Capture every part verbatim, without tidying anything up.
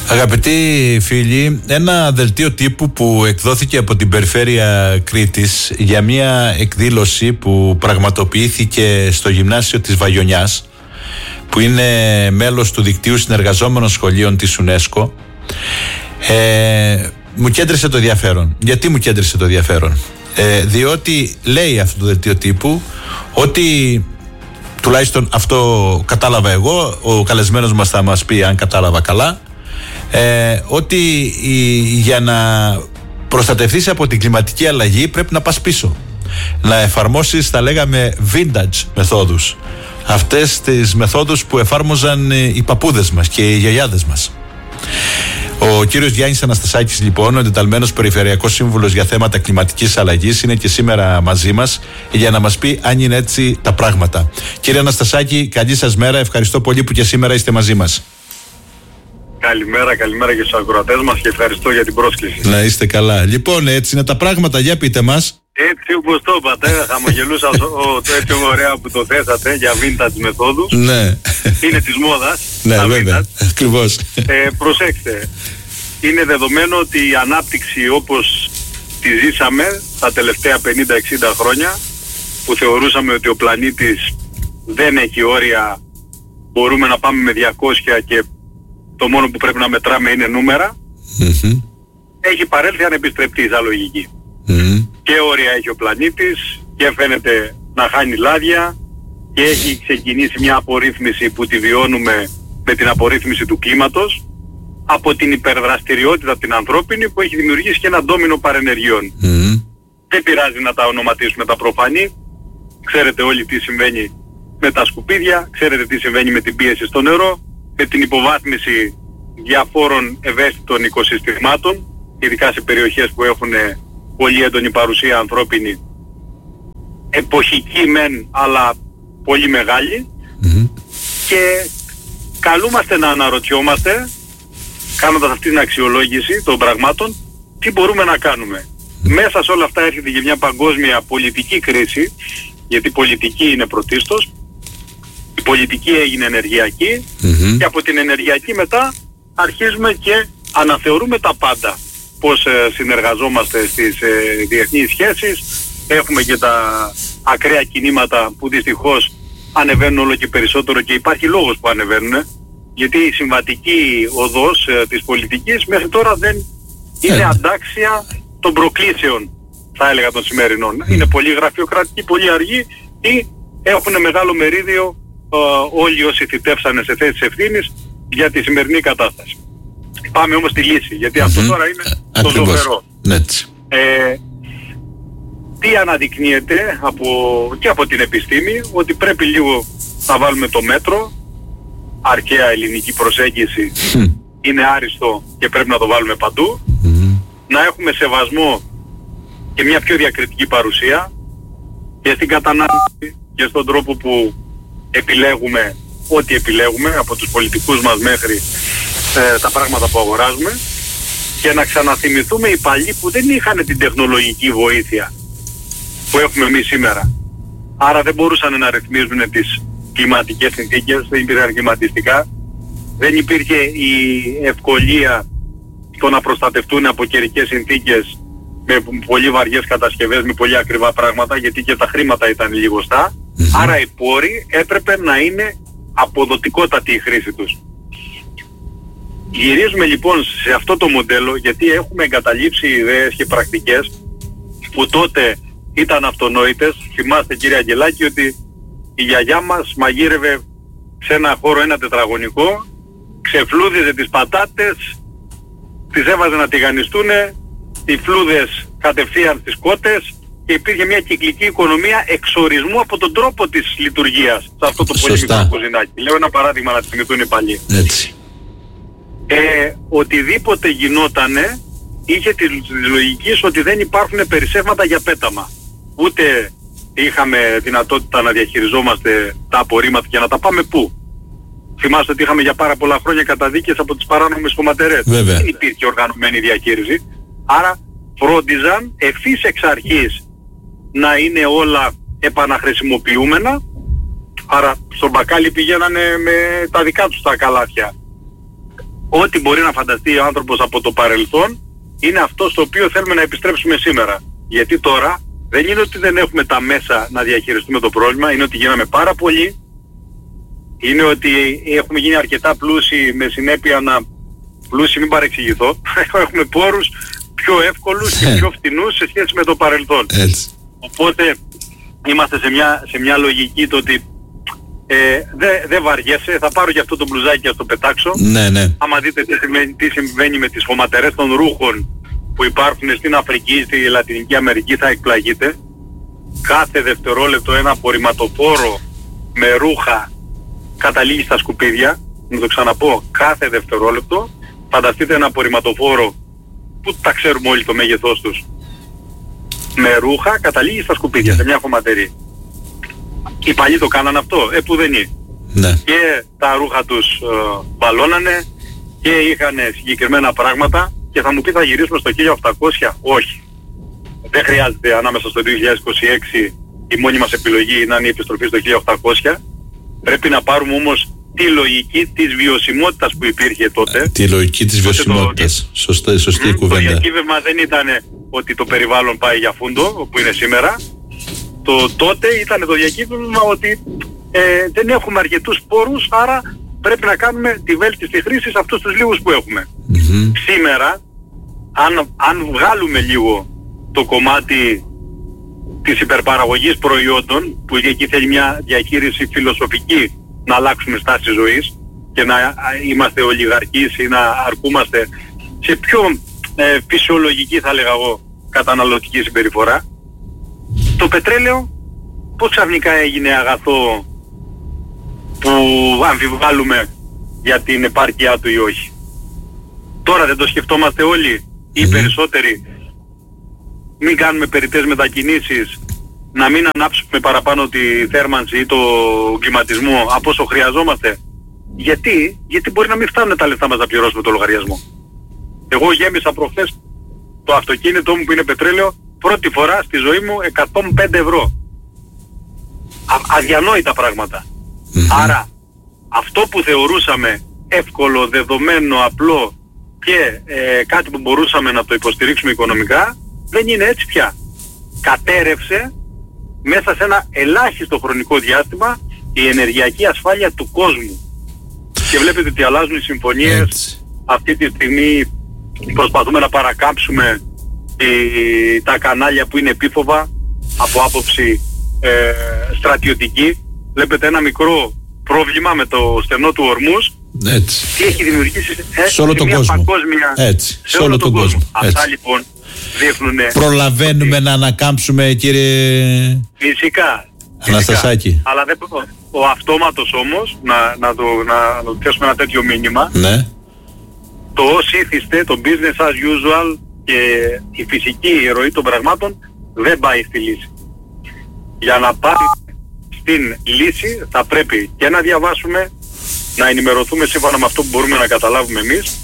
Αγαπητοί φίλοι, ένα δελτίο τύπου που εκδόθηκε από την Περιφέρεια Κρήτης για μια εκδήλωση που πραγματοποιήθηκε στο Γυμνάσιο της Βαγιονιάς, που είναι μέλος του δικτύου συνεργαζόμενων σχολείων της UNESCO, ε, μου κέντρισε το ενδιαφέρον. Γιατί μου κέντρισε το ενδιαφέρον? Ε, διότι λέει αυτό το δελτίο τύπου ότι, τουλάχιστον αυτό κατάλαβα εγώ, ο καλεσμένος μας θα μας πει αν κατάλαβα καλά, ε, ότι η, για να προστατευτείς από την κλιματική αλλαγή πρέπει να πας πίσω, να εφαρμόσεις, θα λέγαμε, vintage μεθόδους, αυτές τις μεθόδους που εφάρμοζαν οι παππούδες μας και οι γιαγιάδες μας. Ο κύριος Γιάννης Αναστασάκης, λοιπόν, ο εντεταλμένος Περιφερειακός Σύμβουλος για θέματα κλιματικής αλλαγής, είναι και σήμερα μαζί μας για να μας πει αν είναι έτσι τα πράγματα. Κύριε Αναστασάκη, καλή σας μέρα. Ευχαριστώ πολύ που και σήμερα είστε μαζί μας. Καλημέρα, καλημέρα και στους ακροατές μας και ευχαριστώ για την πρόσκληση. Να είστε καλά. Λοιπόν, έτσι είναι τα πράγματα, για πείτε μας. Έτσι όπως το είπατε, χαμογελούσα το έτσι ωραία που το θέσατε για vintage μεθόδους. Ναι. Είναι της μόδας. Ναι, βέβαια. Ακριβώς. Ε, προσέξτε, είναι δεδομένο ότι η ανάπτυξη όπως τη ζήσαμε τα τελευταία πενήντα εξήντα χρόνια, που θεωρούσαμε ότι ο πλανήτης δεν έχει όρια, μπορούμε να πάμε με διακόσια και το μόνο που πρέπει να μετράμε είναι νούμερα, mm-hmm. έχει παρέλθει ανεπιστρεπτή σαν λογική. Mm-hmm. Και όρια έχει ο πλανήτης και φαίνεται να χάνει λάδια και έχει ξεκινήσει μια απορρίθμιση που τη βιώνουμε με την απορρίθμιση του κλίματος από την υπερδραστηριότητα την ανθρώπινη που έχει δημιουργήσει και ένα ντόμινο παρενεργειών. Mm-hmm. Δεν πειράζει να τα ονοματίσουμε τα προφανή. Ξέρετε όλοι τι συμβαίνει με τα σκουπίδια, ξέρετε τι συμβαίνει με την πίεση στο νερό, με την υποβάθμιση διαφόρων ευαίσθητων οικοσυστημάτων, ειδικά σε περιοχές που έχουν πολύ έντονη παρουσία ανθρώπινη, εποχική μεν, αλλά πολύ μεγάλη. Mm-hmm. Και καλούμαστε να αναρωτιόμαστε, κάνοντας αυτή την αξιολόγηση των πραγμάτων, τι μπορούμε να κάνουμε. Mm-hmm. Μέσα σε όλα αυτά έρχεται και μια παγκόσμια πολιτική κρίση, γιατί πολιτική είναι πρωτίστως. Η πολιτική έγινε ενεργειακή, mm-hmm. και από την ενεργειακή μετά αρχίζουμε και αναθεωρούμε τα πάντα. Πώς ε, συνεργαζόμαστε στις ε, διεθνείς σχέσεις, έχουμε και τα ακραία κινήματα που δυστυχώς ανεβαίνουν όλο και περισσότερο και υπάρχει λόγος που ανεβαίνουν, γιατί η συμβατική οδός ε, της πολιτικής μέχρι τώρα δεν είναι yeah. αντάξια των προκλήσεων, θα έλεγα, των σημερινών. Mm. Είναι πολύ γραφειοκρατική, πολύ αργή ή έχουν μεγάλο μερίδιο Uh, όλοι όσοι θητεύσανε σε θέσεις ευθύνης για τη σημερινή κατάσταση. Πάμε όμως στη λύση, γιατί mm-hmm. αυτό τώρα είναι ε, το ζωφερό. Ε, τι αναδεικνύεται από, και από την επιστήμη, ότι πρέπει λίγο να βάλουμε το μέτρο, αρχαία ελληνική προσέγγιση mm. είναι άριστο και πρέπει να το βάλουμε παντού, mm. να έχουμε σεβασμό και μια πιο διακριτική παρουσία και στην κατανάλωση και στον τρόπο που επιλέγουμε ό,τι επιλέγουμε, από τους πολιτικούς μας μέχρι ε, τα πράγματα που αγοράζουμε, και να ξαναθυμηθούμε οι παλιοί που δεν είχαν την τεχνολογική βοήθεια που έχουμε εμείς σήμερα. Άρα δεν μπορούσαν να ρυθμίζουν τις κλιματικές συνθήκες, δεν υπήρχαν κλιματιστικά, δεν υπήρχε η ευκολία στο να προστατευτούν από καιρικές συνθήκες με πολύ βαριές κατασκευές, με πολύ ακριβά πράγματα, γιατί και τα χρήματα ήταν λιγοστά. Mm-hmm. Άρα οι πόροι έπρεπε να είναι αποδοτικότατη η χρήση τους. Γυρίζουμε λοιπόν σε αυτό το μοντέλο, γιατί έχουμε εγκαταλείψει ιδέες και πρακτικές που τότε ήταν αυτονόητες. Θυμάστε, κύριε Αγγελάκη, ότι η γιαγιά μας μαγείρευε σε ένα χώρο ένα τετραγωνικό, ξεφλούδιζε τις πατάτες, τις έβαζε να τηγανιστούνε, οι φλούδες κατευθείαν στις κότες, και υπήρχε μια κυκλική οικονομία εξορισμού από τον τρόπο της λειτουργίας σε αυτό το πολύ μικρό κουζινάκι. Λέω ένα παράδειγμα να θυμηθούν οι παλιοί. Έτσι. Ε, οτιδήποτε γινότανε είχε τη λογική ότι δεν υπάρχουν περισσεύματα για πέταμα. Ούτε είχαμε δυνατότητα να διαχειριζόμαστε τα απορρίμματα και να τα πάμε πού. Θυμάστε ότι είχαμε για πάρα πολλά χρόνια καταδίκες από τις παράνομες κομματερές. Δεν υπήρχε οργανωμένη διαχείριση. Άρα φρόντιζαν ευθύς εξ αρχής να είναι όλα επαναχρησιμοποιούμενα. Άρα στον μπακάλι πηγαίνανε με τα δικά τους τα καλάθια. ό,τι μπορεί να φανταστεί ο άνθρωπος από το παρελθόν είναι αυτό στο οποίο θέλουμε να επιστρέψουμε σήμερα. Γιατί τώρα δεν είναι ότι δεν έχουμε τα μέσα να διαχειριστούμε το πρόβλημα, είναι ότι γίναμε πάρα πολλοί, είναι ότι έχουμε γίνει αρκετά πλούσιοι με συνέπεια να... πλούσιοι, μην παρεξηγηθώ, έχουμε πόρους πιο εύκολους και πιο φτηνούς σε σχέση με το παρελθόν. Έτσι. Οπότε είμαστε σε μια, σε μια λογική το ότι ε, δεν δε βαριέσαι, θα πάρω και αυτό το μπλουζάκι και θα το πετάξω. Ναι, ναι. Άμα δείτε τι συμβαίνει, τι συμβαίνει με τις χωματερές των ρούχων που υπάρχουν στην Αφρική, στη Λατινική Αμερική, θα εκπλαγείτε. Κάθε δευτερόλεπτο ένα απορριμματοφόρο με ρούχα καταλήγει στα σκουπίδια. Να το ξαναπώ, κάθε δευτερόλεπτο. Φανταστείτε ένα απορριμματοφόρο που τα ξέρουμε όλοι το μέγεθός τους, με ρούχα καταλήγει στα σκουπίδια, σε μια χωματερή. Οι παλιοί το κάνανε αυτό, ε που δεν είναι. Ναι. Και τα ρούχα τους ε, μπαλώνανε και είχαν συγκεκριμένα πράγματα και θα μου πει θα γυρίσουμε στο χίλια οκτακόσια. Όχι. Δεν χρειάζεται ανάμεσα στο δύο χιλιάδες είκοσι έξι η μόνη μας επιλογή να είναι η επιστροφή στο χίλια οκτακόσια. Πρέπει να πάρουμε όμως τη λογική της βιωσιμότητας που υπήρχε τότε. Τη λογική της βιωσιμότητας. Το... Σωστή, σωστή mm, κουβέντα. Το διακύβευμα δεν ήταν ότι το περιβάλλον πάει για φούντο, όπου είναι σήμερα. Το τότε ήταν το διακύβευμα ότι ε, δεν έχουμε αρκετούς πόρους, άρα πρέπει να κάνουμε τη βέλτιστη χρήση σε αυτούς τους λίγους που έχουμε. Mm-hmm. Σήμερα, αν, αν βγάλουμε λίγο το κομμάτι της υπερπαραγωγής προϊόντων, που εκεί θέλει μια διαχείριση φιλοσοφική, να αλλάξουμε στάση ζωής και να είμαστε ολιγαρχείς ή να αρκούμαστε σε πιο ε, φυσιολογική, θα λέγα εγώ, καταναλωτική συμπεριφορά. Το πετρέλαιο πώς ξαφνικά έγινε αγαθό που αμφιβάλλουμε για την επάρκειά του ή όχι? Τώρα δεν το σκεφτόμαστε όλοι ή mm-hmm. περισσότεροι? Μην κάνουμε περιττές μετακινήσεις, να μην ανάψουμε παραπάνω τη θέρμανση ή το κλιματισμό από όσο χρειαζόμαστε. Γιατί? Γιατί μπορεί να μην φτάνουν τα λεφτά μας να πληρώσουμε το λογαριασμό. Εγώ γέμισα προχθές το αυτοκίνητό μου που είναι πετρέλαιο πρώτη φορά στη ζωή μου εκατόν πέντε ευρώ. Α, αδιανόητα πράγματα. Mm-hmm. Άρα αυτό που θεωρούσαμε εύκολο, δεδομένο, απλό και ε, κάτι που μπορούσαμε να το υποστηρίξουμε οικονομικά, δεν είναι έτσι πια. Κατέρευσε μέσα σε ένα ελάχιστο χρονικό διάστημα η ενεργειακή ασφάλεια του κόσμου. Και βλέπετε ότι αλλάζουν οι συμφωνίες. Έτσι. Αυτή τη στιγμή προσπαθούμε να παρακάμψουμε ε, τα κανάλια που είναι επίφοβα από άποψη ε, στρατιωτική. Βλέπετε ένα μικρό πρόβλημα με το στενό του Ορμούς. Έτσι. Τι έχει δημιουργήσει ε, σε όλο τον κόσμο. Παγκόσμια, Έτσι. Σε, σε όλο τον, τον κόσμο. κόσμο. Αυτά λοιπόν δείχνουνε. Προλαβαίνουμε ότι... να ανακάμψουμε, κύριε Φυσικά. Αναστασάκη. Αλλά δεν, ο, ο αυτόματος όμως, να, να, το, να, να το πιάσουμε ένα τέτοιο μήνυμα, ναι. Το ως ήθιστε, το business as usual και η φυσική ροή των πραγμάτων δεν πάει στη λύση. Για να πάει στην λύση θα πρέπει και να διαβάσουμε, να ενημερωθούμε σύμφωνα με αυτό που μπορούμε να καταλάβουμε εμείς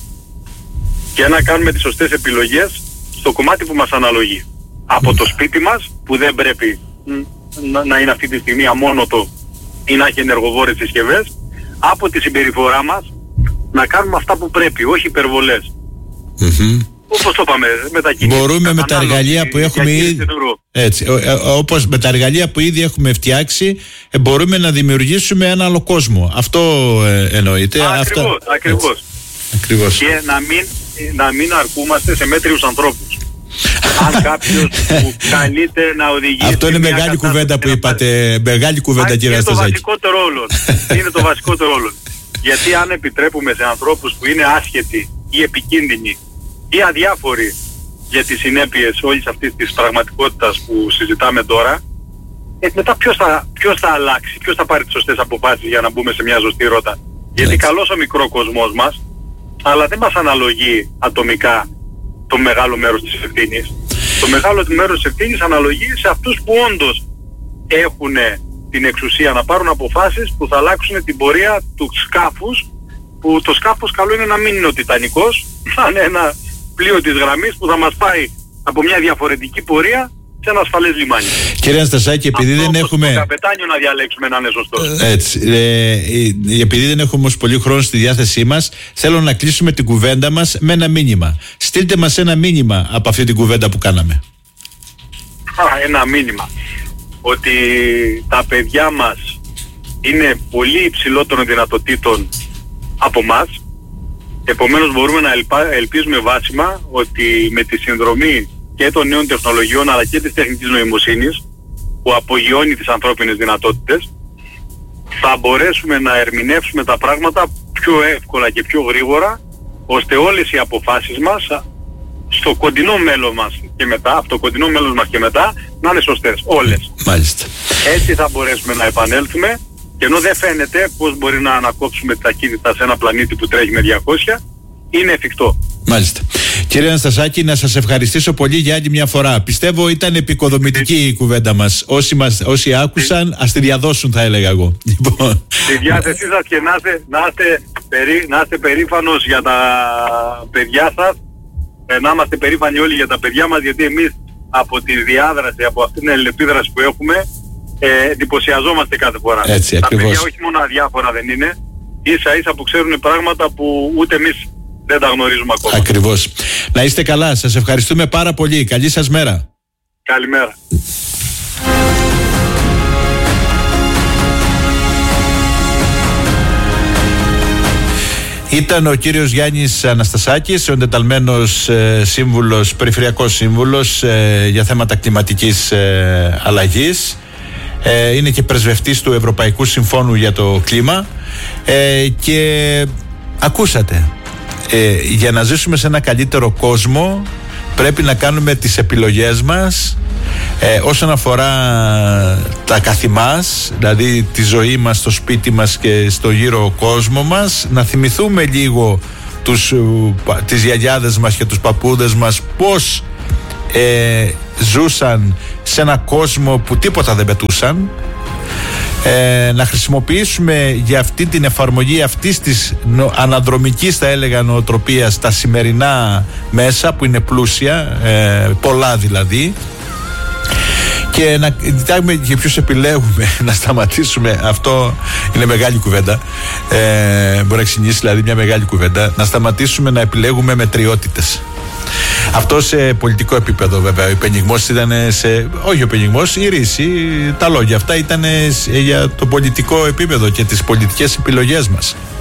και να κάνουμε τις σωστές επιλογές στο κομμάτι που μας αναλογεί. Από το σπίτι μας, που δεν πρέπει να, να είναι αυτή τη στιγμή αμόνοτο ή να έχει ενεργοβόρες συσκευές, από τη συμπεριφορά μας να κάνουμε αυτά που πρέπει, όχι υπερβολές. Mm-hmm. Όπως το είπαμε, μετακινήσεις. Μπορούμε με τα εργαλεία που έχουμε ήδη, έτσι, όπως με τα εργαλεία που ήδη έχουμε φτιάξει, μπορούμε να δημιουργήσουμε ένα άλλο κόσμο. Αυτό ε, εννοείται. Α, αυτά... Ακριβώς, ακριβώς. ακριβώς. Και να μην, να μην αρκούμαστε σε μέτριους ανθρώπους. Αν κάποιος που καλείται να οδηγήσει... Αυτό είναι μεγάλη κουβέντα που είπατε. Μεγάλη κουβέντα, κύριε Αναστασάκη. Είναι το βασικότερο όλων. Είναι το βασικότερο όλων. Γιατί αν επιτρέπουμε σε ανθρώπους που είναι άσχετοι ή επικίνδυνοι ή αδιάφοροι για τις συνέπειες όλης αυτής της πραγματικότητας που συζητάμε τώρα, ε, μετά ποιος θα, ποιος θα αλλάξει, ποιος θα πάρει τις σωστές αποφάσεις για να μπούμε σε μια ζωστή ρότα. Γιατί καλώς ο μικρό κόσμος μας, αλλά δεν μας αναλογεί ατομικά το μεγάλο μέρος της ευθύνης. Το μεγάλο μέρος της ευθύνης αναλογεί σε αυτούς που όντως έχουν την εξουσία να πάρουν αποφάσεις που θα αλλάξουν την πορεία του σκάφους, που το σκάφος καλό είναι να μην είναι ο Τιτανικός, να είναι ένα πλοίο της γραμμής που θα μας πάει από μια διαφορετική πορεία σε ένα ασφαλές λιμάνι. Κύριε Αναστασάκη, επειδή αυτό δεν έχουμε... το καπετάνιο να διαλέξουμε να είναι σωστός. Έτσι. Ε, επειδή δεν έχουμε όμως πολύ χρόνο στη διάθεσή μας, θέλω να κλείσουμε την κουβέντα μας με ένα μήνυμα. Στείλτε μας ένα μήνυμα από αυτή την κουβέντα που κάναμε. Α, ένα μήνυμα. Ότι τα παιδιά μας είναι πολύ υψηλότερων δυνατοτήτων από μας. Επομένως μπορούμε να ελπα, ελπίζουμε βάσιμα ότι με τη συνδρομή και των νέων τεχνολογιών αλλά και της τεχνητής νοημοσύνης που απογειώνει τις ανθρώπινες δυνατότητες, θα μπορέσουμε να ερμηνεύσουμε τα πράγματα πιο εύκολα και πιο γρήγορα, ώστε όλες οι αποφάσεις μας στο κοντινό μέλλον μας και μετά, από το κοντινό μέλλον μας και μετά, να είναι σωστές. Όλες. Μάλιστα. Έτσι θα μπορέσουμε να επανέλθουμε, και ενώ δεν φαίνεται πώς μπορεί να ανακόψουμε τη ταχύτητα σε ένα πλανήτη που τρέχει με διακόσια, είναι εφικτό. Μάλιστα. Κύριε Αναστασάκη, να σας ευχαριστήσω πολύ για άλλη μια φορά. Πιστεύω ήταν επικοδομητική η κουβέντα μας. Όσοι, μας, όσοι άκουσαν, ας τη διαδώσουν, θα έλεγα εγώ. Λοιπόν. Στη διάθεσή σας και να είστε, να είστε, περί, να είστε περήφανος για τα παιδιά σας. Να είμαστε περήφανοι όλοι για τα παιδιά μας, γιατί εμείς από τη διάδραση, από αυτήν την αλληλεπίδραση που έχουμε, ε, εντυπωσιαζόμαστε κάθε φορά. Έτσι, τα ακριβώς. παιδιά όχι μόνο αδιάφορα δεν είναι, ίσα ίσα που ξέρουν πράγματα που ούτε εμείς δεν τα γνωρίζουμε ακόμα. Ακριβώς. Να είστε καλά. Σας ευχαριστούμε πάρα πολύ. Καλή σας μέρα. Καλημέρα. Ήταν ο κύριος Γιάννης Αναστασάκης, ο εντεταλμένος ε, σύμβουλος, περιφερειακός σύμβουλος ε, για θέματα κλιματικής ε, αλλαγής. Ε, είναι και πρεσβευτής του Ευρωπαϊκού Συμφώνου για το κλίμα. Ε, και ακούσατε, ε, για να ζήσουμε σε ένα καλύτερο κόσμο πρέπει να κάνουμε τις επιλογές μας ε, όσον αφορά τα καθημάς, δηλαδή τη ζωή μας στο σπίτι μας και στο γύρο κόσμο μας, να θυμηθούμε λίγο τους, τις γιαγιάδες μας και τους παππούδες μας πώς ε, ζούσαν σε ένα κόσμο που τίποτα δεν πετούσαν. Ε, να χρησιμοποιήσουμε για αυτή την εφαρμογή αυτής της νο, αναδρομικής, θα έλεγα, νοοτροπίας τα σημερινά μέσα που είναι πλούσια, ε, πολλά δηλαδή, και να κοιτάμε και ποιους επιλέγουμε. Να σταματήσουμε, αυτό είναι μεγάλη κουβέντα, ε, μπορεί να ξυνήσει δηλαδή μια μεγάλη κουβέντα, να σταματήσουμε να επιλέγουμε μετριότητες. Αυτό σε πολιτικό επίπεδο βέβαια. Ο υπενιγμός ήταν σε... Όχι ο υπενιγμός, η ρίση, τα λόγια αυτά ήταν για το πολιτικό επίπεδο και τις πολιτικές επιλογές μας.